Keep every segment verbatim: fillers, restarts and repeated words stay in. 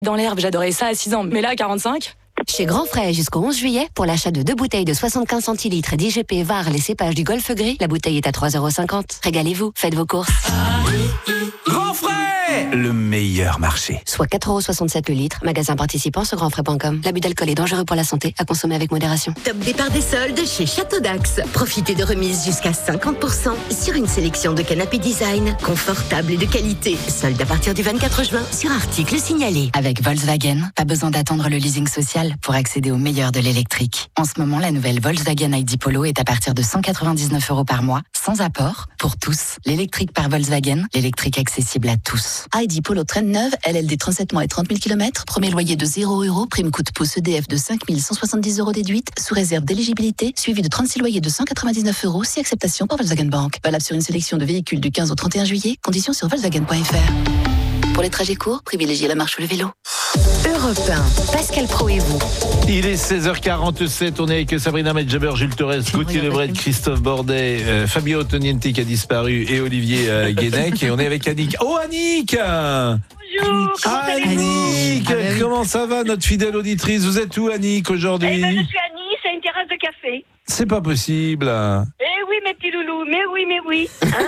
Dans l'herbe, j'adorais ça à six ans, mais là, à quarante-cinq... Chez Grand Frais, jusqu'au onze juillet, pour l'achat de deux bouteilles de soixante-quinze centilitres d'I G P V A R les cépages du Golfe Gris, la bouteille est à trois euros cinquante. Régalez-vous, faites vos courses. Grand Frais, le meilleur marché. Soit quatre euros soixante-sept le litre, magasin participant sur grand frais point com. L'abus d'alcool est dangereux pour la santé, à consommer avec modération. Top départ des soldes chez Château d'Axe. Profitez de remises jusqu'à cinquante pour cent sur une sélection de canapés design, confortables et de qualité. Soldes à partir du vingt-quatre juin sur articles signalés. Avec Volkswagen, pas besoin d'attendre le leasing social pour accéder au meilleur de l'électrique. En ce moment, la nouvelle Volkswagen I D Polo est à partir de cent quatre-vingt-dix-neuf euros par mois, sans apport, pour tous. L'électrique par Volkswagen, l'électrique accessible à tous. I D Polo traîne neuve, L L D trente-sept mois et trente mille kilomètres, premier loyer de zéro euros, prime coup de pouce E D F de cinq mille cent soixante-dix euros déduite, sous réserve d'éligibilité, suivi de trente-six loyers de cent quatre-vingt-dix-neuf euros, si acceptation par Volkswagen Bank. Valable sur une sélection de véhicules du quinze au trente et un juillet, conditions sur volkswagen point f r. Pour les trajets courts, privilégiez la marche ou le vélo. Europe un, Pascal Pro et vous. Il est seize heures quarante-sept, on est avec Sabrina Medjaber, Jules Torres, Gauthier Lebret, Christophe Bordet, euh, Fabio Tonienti qui a disparu et Olivier euh, Guénec, et on est avec Annick. Oh Annick Bonjour, comment Annick, ah, bah oui. Comment ça va notre fidèle auditrice? Vous êtes où Annick aujourd'hui? Eh ben, je suis à Nice, à une terrasse de café. C'est pas possible. Eh oui mes petits loulous, mais oui, mais oui.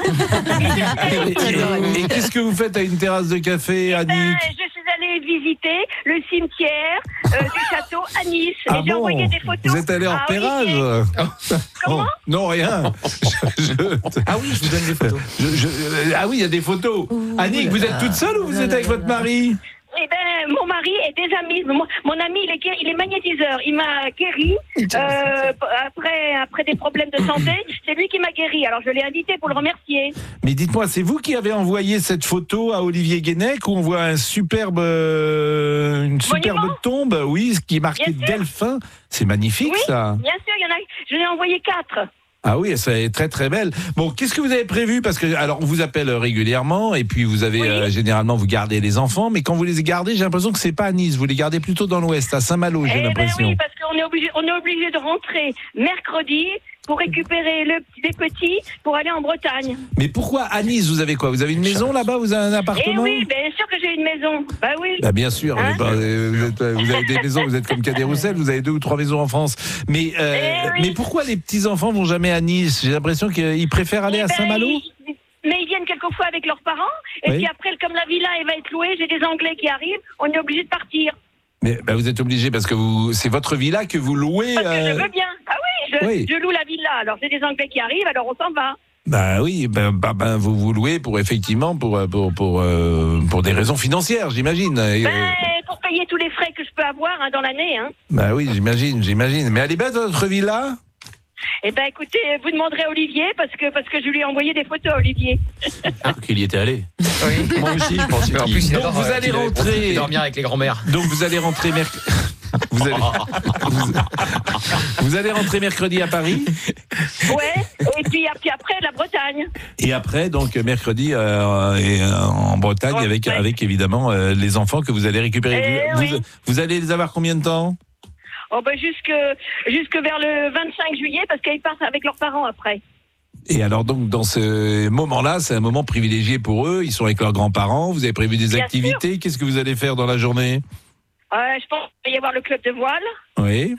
Hein et, et, et qu'est-ce que vous faites à une terrasse de café, eh Annick? ben, je suis allée visiter le cimetière euh, du château à Nice. Ah et j'ai bon, envoyé des photos. vous êtes allé en repérage? Comment? Oh, non, rien. Je, je... Ah oui, je vous donne des photos. Je, je... Ah oui, il y a des photos. Ouh, Annick, vous êtes toute seule ou vous êtes avec votre mari? Eh ben, mon mari est des amis. Mon, mon ami, il est, guéri, il est magnétiseur. Il m'a guéri euh, après, après des problèmes de santé. C'est lui qui m'a guéri. Alors, je l'ai invité pour le remercier. Mais dites-moi, c'est vous qui avez envoyé cette photo à Olivier Guénec où on voit un superbe, euh, une superbe Monument tombe, oui, qui est marqué Delphin. C'est magnifique, oui, ça. Bien sûr, il y en a. Je l'ai envoyé quatre. Ah oui, ça est très très belle. Bon, qu'est-ce que vous avez prévu? Parce que alors on vous appelle régulièrement et puis vous avez oui. euh, généralement vous gardez les enfants, mais quand vous les gardez, j'ai l'impression que c'est pas à Nice, vous les gardez plutôt dans l'Ouest, à Saint-Malo, j'ai eh l'impression. Ben oui, parce qu'on est obligé, on est obligé de rentrer mercredi pour récupérer le, les petits pour aller en Bretagne. Mais pourquoi à Nice? Vous avez quoi? Vous avez une maison là-bas? Vous avez un appartement? Eh oui, bien sûr que j'ai une maison. Bah oui. Bah bien sûr. Hein bah, vous, êtes, vous avez des maisons. Vous êtes comme Cadet-Roussel. Vous avez deux ou trois maisons en France. Mais euh, eh oui. mais pourquoi les petits enfants vont jamais à Nice? J'ai l'impression qu'ils préfèrent aller eh à ben, Saint-Malo. Ils, mais ils viennent quelquefois avec leurs parents. Et oui. puis après, comme la villa elle va être louée, j'ai des Anglais qui arrivent. On est obligé de partir. Mais bah, vous êtes obligé parce que vous, c'est votre villa que vous louez. Parce que euh... je veux bien. Ah oui, je, oui. je loue la villa. Alors j'ai des Anglais qui arrivent, alors on s'en va. Bah oui, ben bah, bah, vous vous louez pour effectivement pour pour pour euh, pour des raisons financières, j'imagine. Ben, pour payer tous les frais que je peux avoir hein, dans l'année. Hein. Bah oui, j'imagine, j'imagine. Mais elle est belle votre villa? Eh ben écoutez, vous demanderez à Olivier parce que parce que je lui ai envoyé des photos à Olivier. Ah, qu'il y était allé. Oui. Moi aussi, je pense. En plus, donc vous allez rentrer dormir avec les grands-mères. Donc vous allez rentrer mercredi. Vous allez, vous, vous allez rentrer mercredi à Paris. Ouais. Et puis, puis après la Bretagne. Et après donc mercredi euh, et, euh, en Bretagne ouais, avec ouais. avec évidemment euh, les enfants que vous allez récupérer. Eh, vous, oui. vous, vous allez les avoir combien de temps? Oh ben jusque jusque vers le vingt-cinq juillet parce qu'ils partent avec leurs parents après. Et alors donc dans ce moment-là, c'est un moment privilégié pour eux. Ils sont avec leurs grands-parents. Vous avez prévu des Bien activités. Sûr. Qu'est-ce que vous allez faire dans la journée? euh, Je pense qu'il va y avoir le club de voile. Oui.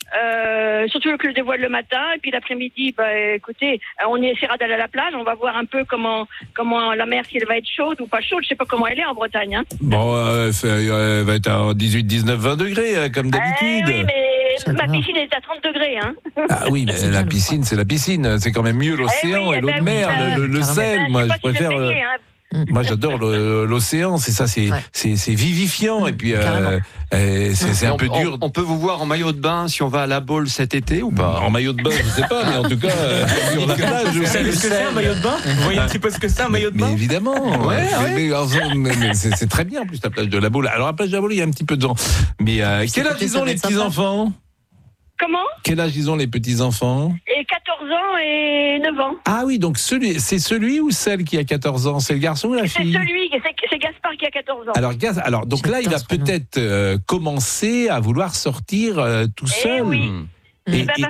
Euh, surtout le club de voile le matin et puis l'après-midi, bah écoutez, on essaiera d'aller à la plage. On va voir un peu comment comment la mer, si elle va être chaude ou pas chaude. Je sais pas comment elle est en Bretagne. Hein. Bon, euh, elle va être à dix-huit, dix-neuf, vingt degrés euh, comme d'habitude. Eh oui, mais ma piscine est à trente degrés. Hein. Ah oui, mais la piscine, c'est la piscine. C'est quand même mieux l'océan eh oui, et l'eau de mer, oui, le, le, le sel. Moi, je préfère. Si payer, hein. Moi, j'adore le, l'océan. C'est ça, c'est, ouais. c'est, c'est vivifiant. Et puis, euh, euh, c'est, c'est un on, peu dur. On, on peut vous voir en maillot de bain si on va à la Baule cet été ou pas? En maillot de bain, je sais pas, mais en tout cas, euh, sur la plage. Vous savez ce que c'est un maillot de bain? Vous voyez un petit peu ce que c'est un maillot de bain? Mais évidemment. Ouais, ouais. Mais, mais, mais, mais c'est, c'est très bien en plus la plage de la Baule. Alors la plage de la Baule, il y a un petit peu de gens. Mais euh, quel âge ils ont les petits enfants? Comment? Quel âge ils ont les petits enfants? Et quatorze ans et neuf ans. Ah oui, donc celui, c'est celui ou celle qui a quatorze ans? C'est le garçon ou la fille? C'est celui, c'est, c'est Gaspard qui a quatorze ans. Alors, Gaz, alors donc là, il va peut-être euh, commencer à vouloir sortir euh, tout eh seul. Oui. Et, il va, et... va falloir gérer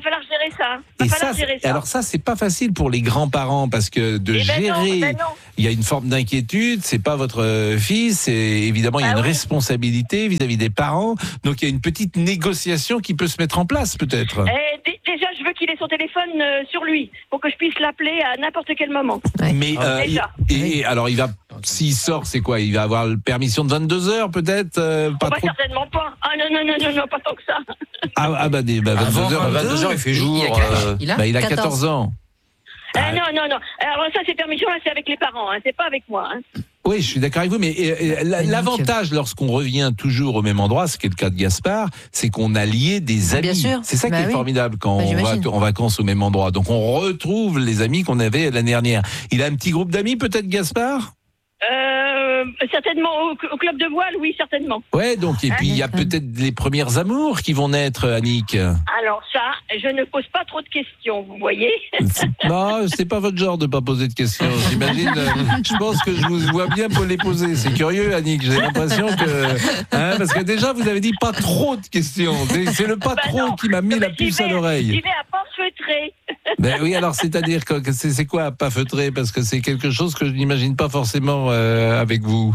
gérer ça. Et ça, gérer ça. Alors ça, c'est pas facile pour les grands-parents parce que de eh ben gérer, non, ben non. il y a une forme d'inquiétude. C'est pas votre fils, et évidemment, il y a ah une oui. responsabilité vis-à-vis des parents. Donc il y a une petite négociation qui peut se mettre en place, peut-être. Eh, d- déjà, je veux qu'il ait son téléphone euh, sur lui pour que je puisse l'appeler à n'importe quel moment. Ouais. Mais euh, déjà. Et, et alors, il va, s'il sort, c'est quoi? Il va avoir la permission de vingt-deux heures, peut-être euh, pas oh, trop... bah, certainement pas. Ah non non non non non, pas tant que ça. Ah, ah bah, des, bah vingt-deux heures, vingt-deux heures, il fait jour. Il a, euh, il a, bah, il a quatorze ans. Ah, non, non, non. Alors ça, ces permissions-là, c'est avec les parents, hein. C'est pas avec moi. Hein. Oui, je suis d'accord avec vous, mais euh, l'avantage lorsqu'on revient toujours au même endroit, ce qui est le cas de Gaspard, c'est qu'on a lié des amis. Bien sûr. C'est ça bah qui est oui. formidable quand bah, on va en vacances au même endroit. Donc on retrouve les amis qu'on avait l'année dernière. Il a un petit groupe d'amis, peut-être, Gaspard ? Euh, certainement au, au club de voile, oui, certainement. Ouais, donc et puis il y a peut-être les premières amours qui vont naître, Annick. Alors ça, je ne pose pas trop de questions, vous voyez. Non, c'est pas votre genre de pas poser de questions. J'imagine. Je pense que je vous vois bien pour les poser. C'est curieux, Annick. J'ai l'impression que, hein, parce que déjà vous avez dit pas trop de questions. C'est, c'est le pas bah trop non. qui m'a mis non, la puce vais, à l'oreille. J'y vais à pas feutrer. Ben oui, alors c'est-à-dire que c'est, c'est quoi pas feutrer, parce que c'est quelque chose que je n'imagine pas forcément euh, avec vous.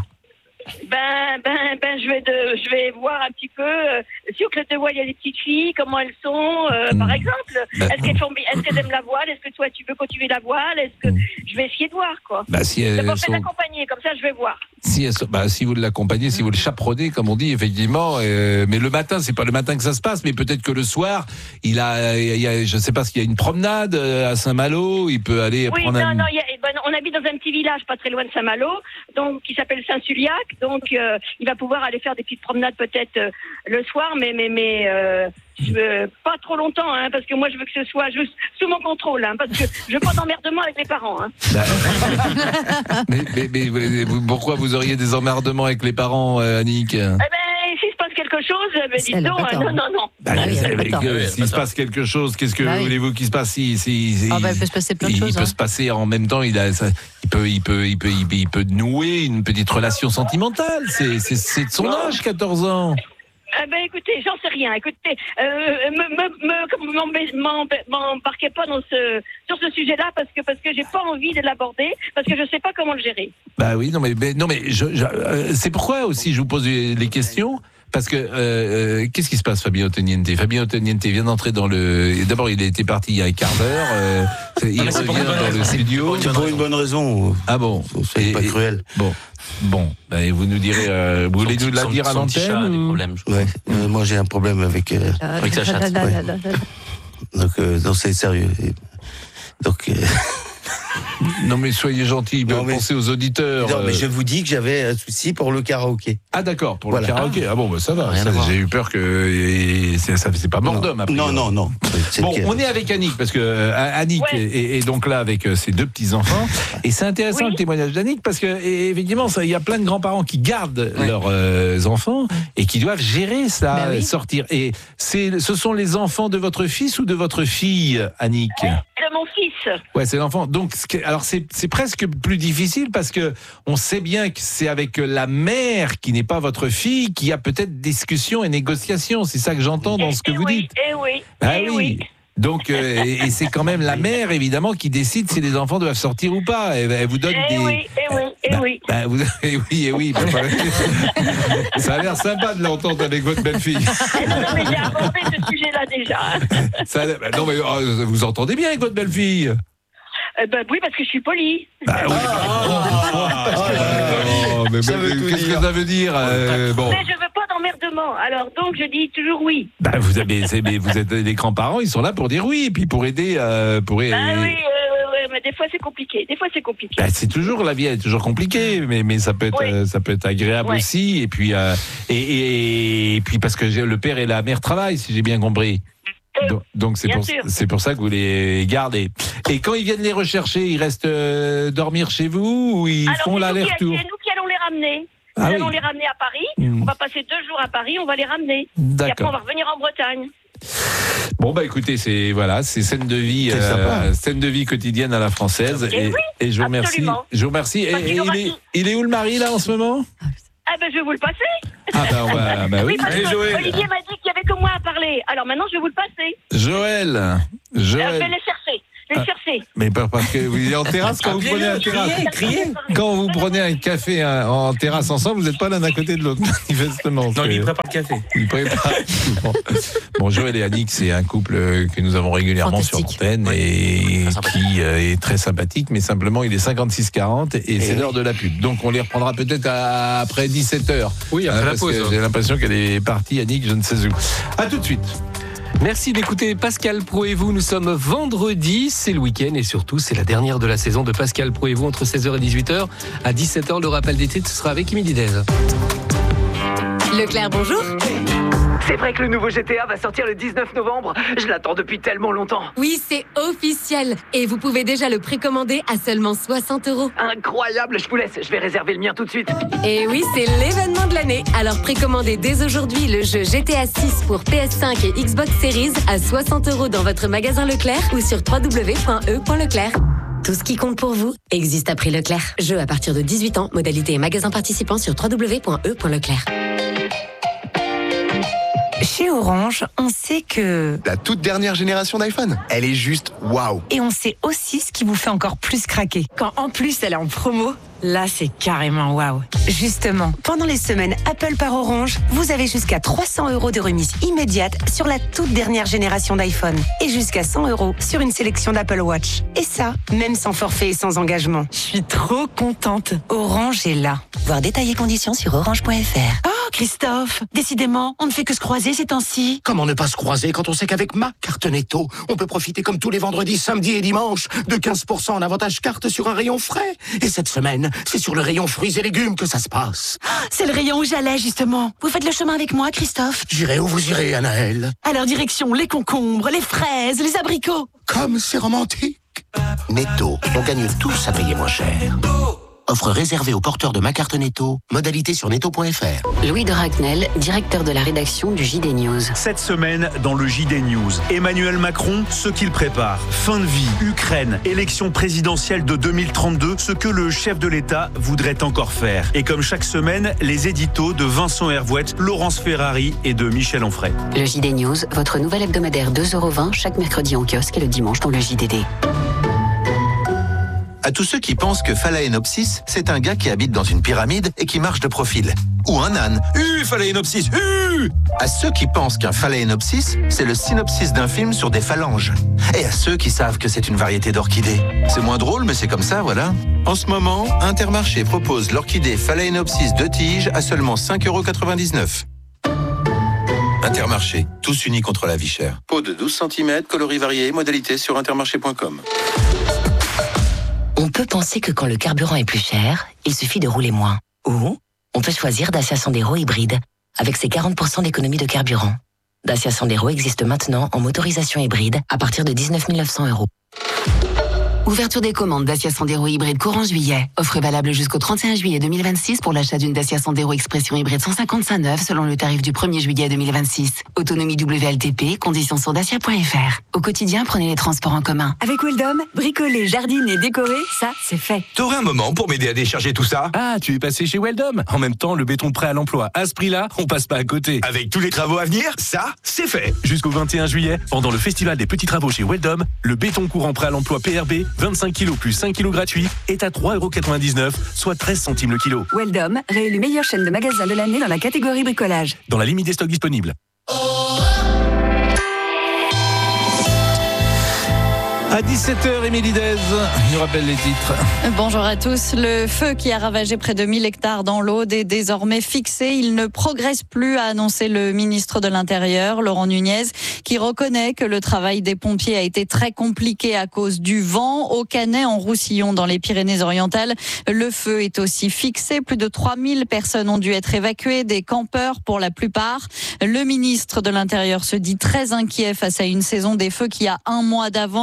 Ben, ben, ben, je vais de, je vais voir un petit peu euh, sur que de voile il y a des petites filles, comment elles sont, euh, mmh. par exemple. Ben, est-ce qu'elles font, est-ce qu'elles aiment la voile? Est-ce que toi tu veux continuer la voile? Est-ce que mmh. je vais essayer de voir quoi? Ben, si elles D'abord, sont... faites accompagner, comme ça je vais voir. Si, bah, si vous l'accompagnez, si vous le chaperonez, comme on dit, effectivement. Euh, mais le matin, c'est pas le matin que ça se passe, mais peut-être que le soir, il a, il y a, je sais pas s'il y a une promenade à Saint-Malo, il peut aller oui, prendre non, un... non, il y a, ben, on habite dans un petit village pas très loin de Saint-Malo, donc qui s'appelle Saint-Suliac, donc euh, il va pouvoir aller faire des petites promenades peut-être euh, le soir, mais mais mais euh, euh, pas trop longtemps, hein, parce que moi je veux que ce soit juste sous mon contrôle, hein, parce que je veux pas d'emmerdement avec les parents. Hein. mais, mais, mais, mais pourquoi vous auriez des emmerdements avec les parents, euh, Annick? Eh ben, s'il se passe quelque chose, ben, dites donc, hein, non, non, non. Bah, ah oui, que, s'il se passe quelque chose, qu'est-ce que bah, voulez-vous qu'il se passe? si, si, si, ah bah, il peut se passer plein de il, choses. Il peut hein. se passer en même temps, il, a, ça, il, peut, il, peut, il, peut, il, peut, il peut nouer une petite relation sentimentale. C'est, c'est, c'est de son âge, quatorze ans. Eh ben écoutez, j'en sais rien. Écoutez, euh, me, me, me, m'embarquez pas dans ce, sur ce sujet-là parce que parce que j'ai pas envie de l'aborder parce que je sais pas comment le gérer. Bah oui, non mais, mais non mais je, je, euh, c'est pourquoi aussi je vous pose les questions. Parce que, euh, qu'est-ce qui se passe, Fabien Ottoniente? Fabien Ottoniente vient d'entrer dans le... D'abord, il était parti il y a un quart d'heure. Euh, il ah, revient dans le studio. C'est pour une bonne raison. Ah bon? C'est pas cruel. Bon, bon. Ben, vous nous direz... Euh, vous voulez nous la dire à l'antenne ou... Ouais. Euh, moi, j'ai un problème avec... Euh, euh, avec sa chatte. Ouais. Donc, euh, donc, c'est sérieux. Donc... Euh... Non mais soyez gentils, non, mais... pensez aux auditeurs. Non mais je vous dis que j'avais un souci pour le karaoké. Ah d'accord, pour voilà. le karaoké. Ah bon bah ça va. Ça, j'ai eu peur que et c'est, ça c'est pas mort d'homme après. Non non non. C'est bon, on est avec Annick parce que euh, Annick ouais. est, est donc là avec euh, ses deux petits enfants et c'est intéressant oui. le témoignage d'Annick parce que et, évidemment il y a plein de grands-parents qui gardent ouais. leurs euh, enfants et qui doivent gérer ça, ben oui. sortir. Et c'est ce sont les enfants de votre fils ou de votre fille, Annick? De mon fils. Ouais, c'est l'enfant. Donc alors c'est, c'est presque plus difficile parce que on sait bien que c'est avec la mère qui n'est pas votre fille qu'il y a peut-être discussion et négociation. C'est ça que j'entends dans ce que et vous oui, dites. Eh oui. Ah eh oui. oui. Donc euh, et, et c'est quand même la mère évidemment qui décide si les enfants doivent sortir ou pas. Elle, elle vous donne eh des. Oui, eh oui, eh bah, oui. Bah, vous... Eh oui, eh oui. Ça a l'air sympa de l'entendre avec votre belle-fille. Non, non, mais j'ai abordé ce sujet-là déjà. Ça, bah, non mais oh, vous entendez bien avec votre belle-fille? Euh, bah, oui, parce que je suis polie. Bah, oui. Mais qu'est-ce que ça veut dire euh, bon. Mais je veux pas d'emmerdement. Alors donc je dis toujours oui. Bah, vous avez, c'est, mais vous êtes des grands-parents, ils sont là pour dire oui, et puis pour aider, euh, pour aider. Bah oui, euh, ouais, mais des fois c'est compliqué. Des fois c'est compliqué. Bah, c'est toujours la vie, elle est toujours compliquée, mais mais ça peut être, oui. euh, ça peut être agréable ouais. aussi. Et puis euh, et, et, et puis parce que le père et la mère travaillent, si j'ai bien compris. Donc, donc c'est, pour, c'est pour ça que vous les gardez. Et quand ils viennent les rechercher, ils restent euh, dormir chez vous ou ils Alors, font l'aller-retour? C'est nous qui allons les ramener. Nous ah allons oui. les ramener à Paris. Mmh. On va passer deux jours à Paris, on va les ramener. D'accord. Et après on va revenir en Bretagne. Bon bah écoutez, c'est voilà, c'est scène de vie, euh, scène de vie quotidienne à la française. Et, et, oui, et je vous remercie. Absolument. Je vous remercie. Et, et il, est, il est où le mari là en ce moment? Ah ben je vais vous le passer. Ah ben on va, bah oui. oui parce que Olivier m'a dit qu'il n'y avait que moi à parler. Alors maintenant je vais vous le passer. Joël, Joël. Euh, je vais les chercher. Je vais les chercher. Mais parce que vous êtes en terrasse quand vous prenez un terrasse. Criez, Quand vous prenez un café hein, en terrasse ensemble, vous n'êtes pas l'un à côté de l'autre, manifestement. Non, il prépare le café. Il prépare. Bon. bon, Joël et Annick, c'est un couple que nous avons régulièrement Fantastique. sur l'antenne et qui euh, est très sympathique, mais simplement il est cinquante-six quarante et, et c'est l'heure de la pub. Donc on les reprendra peut-être à- après dix-sept heures. Oui, après Hein, la parce pause. que j'ai l'impression qu'elle est partie, Annick, je ne sais où. À tout de suite. Merci d'écouter Pascal Pro et vous. Nous sommes vendredi, c'est le week-end et surtout c'est la dernière de la saison de Pascal Pro et vous entre seize heures et dix-huit heures. À dix-sept heures, le rappel des titres sera avec Émilie Dez. Leclerc, bonjour. C'est vrai que le nouveau G T A va sortir le dix-neuf novembre. Je l'attends depuis tellement longtemps. Oui, c'est officiel. Et vous pouvez déjà le précommander à seulement soixante euros. Incroyable, je vous laisse. Je vais réserver le mien tout de suite. Et oui, c'est l'événement de l'année. Alors précommandez dès aujourd'hui le jeu G T A six pour P S cinq et Xbox Series à soixante euros dans votre magasin Leclerc ou sur w w w point e point leclerc. Tout ce qui compte pour vous existe à prix Leclerc. Jeu à partir de dix-huit ans, modalité et magasin participant sur w w w point e point leclerc. Chez Orange, on sait que... La toute dernière génération d'iPhone, elle est juste waouh. Et on sait aussi ce qui vous fait encore plus craquer. Quand en plus elle est en promo, là c'est carrément waouh. Justement, pendant les semaines Apple par Orange, vous avez jusqu'à trois cents euros de remise immédiate sur la toute dernière génération d'iPhone. Et jusqu'à cent euros sur une sélection d'Apple Watch. Et ça, même sans forfait et sans engagement. Je suis trop contente. Orange est là. Voir détails et conditions sur orange point f r. Oh, Christophe, décidément, on ne fait que se croiser ces temps-ci. Comment ne pas se croiser quand on sait qu'avec ma carte Netto, on peut profiter comme tous les vendredis, samedis et dimanches de quinze pour cent en avantage carte sur un rayon frais. Et cette semaine, c'est sur le rayon fruits et légumes que ça se passe. C'est le rayon où j'allais, justement. Vous faites le chemin avec moi, Christophe? J'irai où vous irez, Anaël. Alors, direction les concombres, les fraises, les abricots. Comme c'est romantique. Netto, on gagne tous à payer moins cher. Offre réservée aux porteurs de ma carte Netto. Modalité sur netto point f r. Louis de Ragnel, directeur de la rédaction du J D News. Cette semaine, dans le J D News, Emmanuel Macron, ce qu'il prépare. Fin de vie, Ukraine, élection présidentielle de deux mille trente-deux, ce que le chef de l'État voudrait encore faire. Et comme chaque semaine, les éditos de Vincent Hervouette, Laurence Ferrari et de Michel Onfray. Le J D News, votre nouvel hebdomadaire deux euros vingt chaque mercredi en kiosque et le dimanche dans le J D D. À tous ceux qui pensent que Phalaenopsis, c'est un gars qui habite dans une pyramide et qui marche de profil. Ou un âne. Hu, Phalaenopsis, hu! À ceux qui pensent qu'un Phalaenopsis, c'est le synopsis d'un film sur des phalanges. Et à ceux qui savent que c'est une variété d'orchidées. C'est moins drôle, mais c'est comme ça, voilà. En ce moment, Intermarché propose l'orchidée Phalaenopsis de tige à seulement cinq euros quatre-vingt-dix-neuf. Intermarché, tous unis contre la vie chère. Pot de douze centimètres, coloris variés, modalité sur intermarché point com. On peut penser que quand le carburant est plus cher, il suffit de rouler moins. Ou on peut choisir Dacia Sandero hybride, avec ses quarante pour cent d'économie de carburant. Dacia Sandero existe maintenant en motorisation hybride à partir de dix-neuf mille neuf cents euros. Ouverture des commandes Dacia Sandero hybride courant juillet. Offre valable jusqu'au trente et un juillet deux mille vingt-six pour l'achat d'une Dacia Sandero Expression hybride cent cinquante-cinq neuf selon le tarif du premier juillet deux mille vingt-six. Autonomie W L T P, conditions sur dacia point f r. Au quotidien, prenez les transports en commun. Avec Weldom, bricoler, jardiner, décorer, ça c'est fait. T'aurais un moment pour m'aider à décharger tout ça? Ah, tu es passé chez Weldom. En même temps, le béton prêt à l'emploi. À ce prix-là, on passe pas à côté. Avec tous les travaux à venir, ça, c'est fait. Jusqu'au vingt et un juillet, pendant le festival des petits travaux chez Weldom, le béton courant prêt à l'emploi P R B, vingt-cinq kilos plus cinq kilos gratuits, est à trois euros quatre-vingt-dix-neuf, soit treize centimes le kilo. Weldom, réélu meilleure chaîne de magasins de l'année dans la catégorie bricolage. Dans la limite des stocks disponibles. À dix-sept heures, Émilie Dez nous rappelle les titres. Bonjour à tous. Le feu qui a ravagé près de mille hectares dans l'Aude est désormais fixé. Il ne progresse plus, a annoncé le ministre de l'Intérieur, Laurent Nunez, qui reconnaît que le travail des pompiers a été très compliqué à cause du vent. Au Canet, en Roussillon, dans les Pyrénées-Orientales, le feu est aussi fixé. Plus de trois mille personnes ont dû être évacuées, des campeurs pour la plupart. Le ministre de l'Intérieur se dit très inquiet face à une saison des feux qui a un mois d'avance. Il y a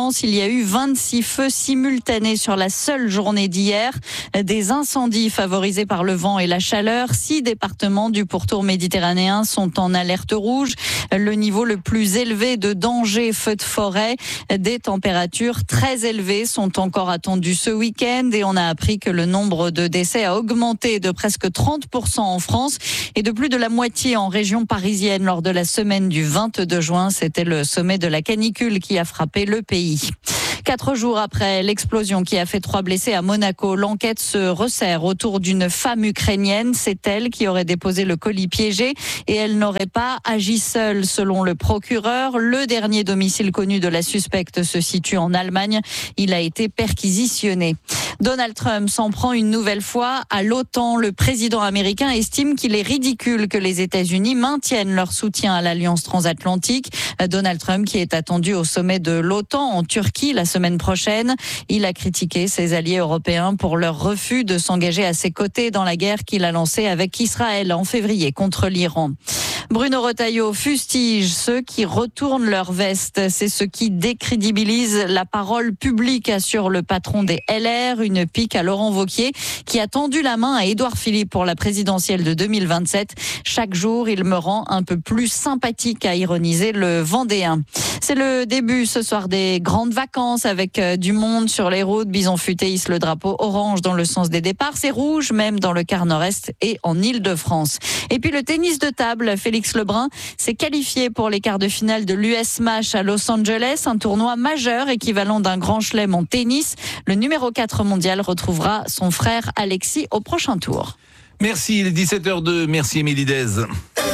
y a eu vingt-six feux simultanés sur la seule journée d'hier. Des incendies favorisés par le vent et la chaleur. Six départements du pourtour méditerranéen sont en alerte rouge. Le niveau le plus élevé de danger, feux de forêt. Des températures très élevées sont encore attendues ce week-end et on a appris que le nombre de décès a augmenté de presque trente pour cent en France et de plus de la moitié en région parisienne lors de la semaine du vingt-deux juin. C'était le sommet de la canicule qui a frappé le pays. Quatre jours après l'explosion qui a fait trois blessés à Monaco, l'enquête se resserre autour d'une femme ukrainienne. C'est elle qui aurait déposé le colis piégé et elle n'aurait pas agi seule, selon le procureur. Le dernier domicile connu de la suspecte se situe en Allemagne. Il a été perquisitionné. Donald Trump s'en prend une nouvelle fois à l'OTAN. Le président américain estime qu'il est ridicule que les États-Unis maintiennent leur soutien à l'Alliance transatlantique. Donald Trump qui est attendu au sommet de l'OTAN en Turquie la semaine prochaine. Il a critiqué ses alliés européens pour leur refus de s'engager à ses côtés dans la guerre qu'il a lancée avec Israël en février contre l'Iran. Bruno Retailleau fustige ceux qui retournent leur veste. C'est ce qui décrédibilise la parole publique, assure le patron des L R. Une pique à Laurent Wauquiez qui a tendu la main à Édouard Philippe pour la présidentielle de deux mille vingt-sept. Chaque jour, il me rend un peu plus sympathique, a ironisé le Vendéen. C'est le début ce soir des grandes vacances avec du monde sur les routes. Bison Futé hisse le drapeau orange dans le sens des départs. C'est rouge même dans le quart nord-est et en Île-de-France. Et puis le tennis de table, Félix Lebrun s'est qualifié pour les quarts de finale de l'U S Match à Los Angeles, un tournoi majeur équivalent d'un grand chelem en tennis. Le numéro quatre mondial retrouvera son frère Alexis au prochain tour. Merci, il est dix-sept heures deux. Merci Émilie Dez.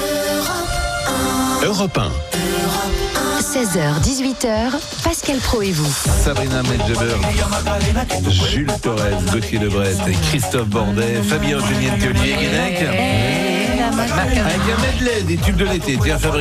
Europe un. seize heures dix-huit heures, Pascal Pro et vous. Sabrina Medjeber, Jules Torres, Gauthier Lebret, Christophe Bordet, Fabien Julien Thiolier, Guénec. Avec un medley des tubes de l'été. Tiens, Fabrice.